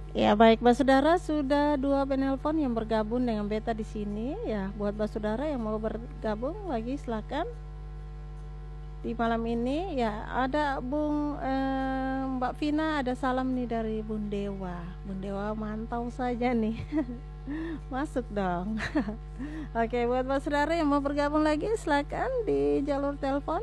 Ya baik, Basudara, sudah dua penelpon yang bergabung dengan beta di sini. Ya, buat Basudara yang mau bergabung lagi silakan. Di malam ini ya ada Mbak Vina, ada salam nih dari Bun Dewa. Bun Dewa mantau saja nih. Masuk dong. Oke, buat Basudara yang mau bergabung lagi silakan di jalur telepon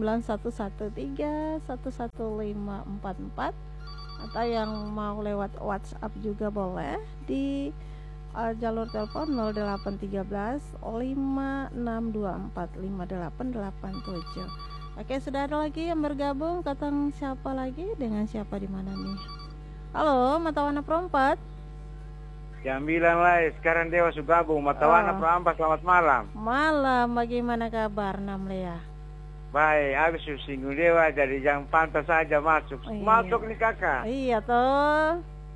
09113110544 atau yang mau lewat WhatsApp juga boleh di jalur telepon 0813 5624 5887. Oke, sudah ada lagi yang bergabung. Katang siapa lagi? Dengan siapa di mana nih? Halo, Matawana Perompat. Yang bilang lah, sekarang Dewa Sugabung, Matawana Perompat, selamat malam. Malam, bagaimana kabar Namlea? Baik, habis singgung Dewa, jadi jangan pantas saja masuk. Masuk nih kakak. Iya toh.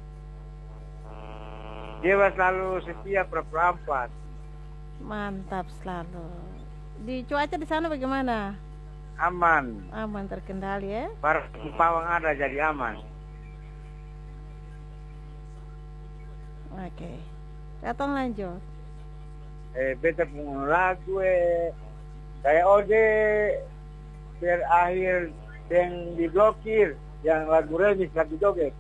Dewa selalu setia Perompat. Mantap selalu. Di cuaca di sana bagaimana? Aman. Aman, terkendali ya. Para pawang ada jadi aman. Oke. Katong lanjut. Beta punya lagu kayak Ode berakhir yang diblokir, yang lagu remix, lagu joget.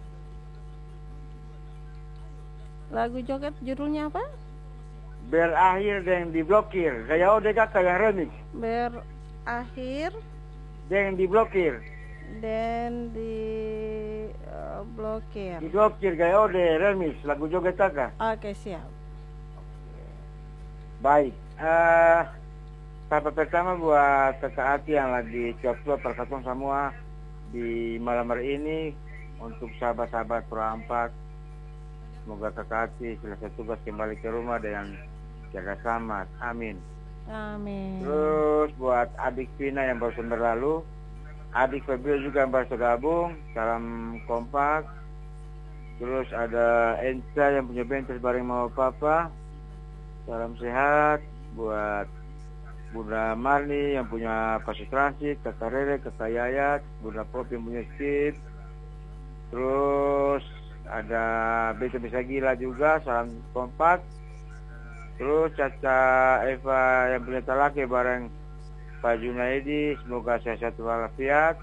Lagu joget judulnya apa? Berakhir dan diblokir, kayak Ode kakak yang remix. Berakhir dan diblokir. Dan diblokir. Diblokir kayak Ode remix, lagu joget kakak. Oke, siap. Baik. Sapa pertama buat kakak Ati yang lagi cuap-cuap perkatuan semua di malam hari ini, untuk sahabat-sahabat Perompat. Semoga kakak Ati selesai tugas kembali ke rumah dengan jaga selamat. Amin. Amin. Terus buat adik Vina yang baru berlalu, adik Febio juga yang baru gabung, salam kompak. Terus ada Ensa yang punya bentres bareng mau papa, salam sehat. Buat Bunda Marni yang punya pasir transit, kakak Rere, kakak Yayat, Bunda Pop yang punya skip. Terus ada Beta Bisa Gila juga, salam kompak. Terus Caca Eva yang punya talake bareng Pak Junaidi, semoga sehat walafiat.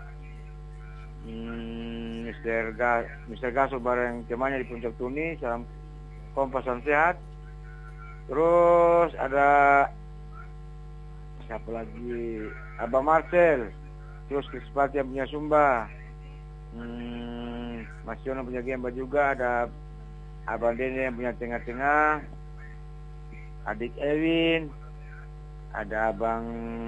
Mr. Gaso bareng temannya di Puncak Tuni, salam kompas, salam sehat. Terus ada siapa lagi? Abang Marcel, terus Krispati yang punya Sumba, Mas Yono punya Gemba juga, ada Abang Dene yang punya Tengah-Tengah, adik Ewin, ada Abang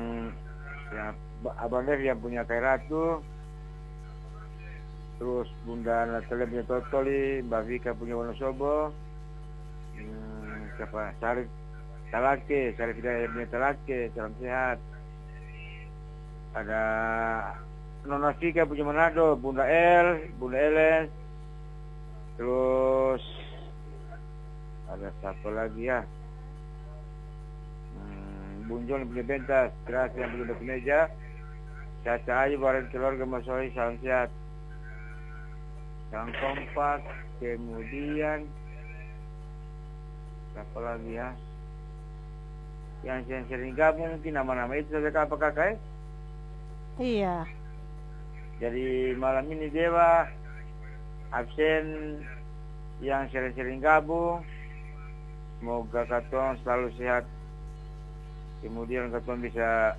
Dev yang punya Kairatu, terus Bunda Natalia punya Totoli, Mbak Vika punya Wonosobo, siapa? Sarif Hidayah yang punya Talake, salam sehat. Ada Nona Vika punya Manado, Bunda Ellen, terus ada siapa lagi ya? Bunjon yang punya Bentas, Keras yang punya Meja, Caca Ayu bareng keluarga Mas Sohi, salam sehat. Salam kompak. Kemudian siapa lagi ya? Yang sering gabung mungkin nama-nama itu saja apa kakak? Iya. Jadi malam ini Dewa absen yang sering-sering gabung, semoga katong selalu sehat. Kemudian katong bisa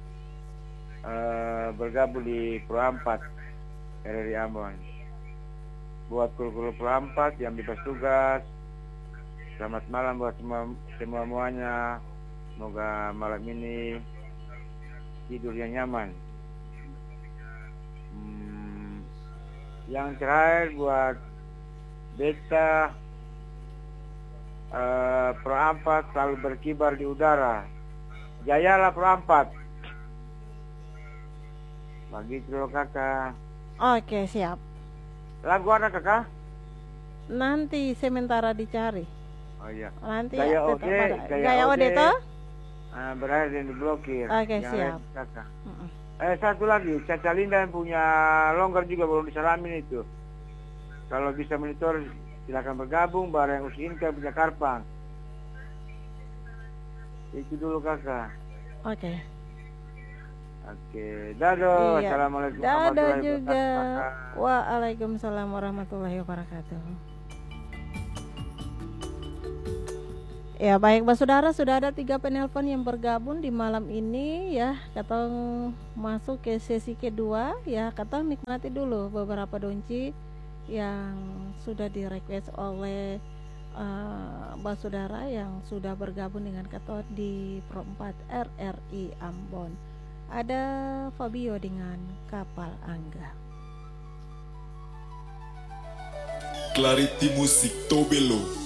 bergabung di Perompat RRI Ambon. Buat kru-kru Perompat yang bebas tugas, selamat malam buat semuanya. Semoga malam ini tidurnya nyaman. Yang terakhir buat Beta, Perompat selalu berkibar di udara. Jayalah Perompat. Begitu loh kakak. Oke, siap. Lagu ada kakak? Nanti sementara dicari. Oh iya. Nanti Gaya Ode toh? Berakhir dan diblokir. Oke, siap. Kakak. Satu lagi, Caca Linda yang punya longgar juga belum disalamin itu. Kalau bisa monitor silakan bergabung bareng Usinka punya Karpang. Itu dulu kakak. Oke. Oke, dado. Iya. Assalamualaikum Dado warahmatullahi juga. wabarakatuh. Waalaikumsalam warahmatullahi wabarakatuh. Ya baik Mbak Saudara, sudah ada 3 penelpon yang bergabung di malam ini ya. Katong masuk ke sesi kedua ya. Katong nikmati dulu beberapa donci yang sudah direquest oleh Mbak Saudara yang sudah bergabung dengan katong di Pro 4 RRI Ambon. Ada Fabio dengan Kapal Angga. Clarity Musik Tobelo.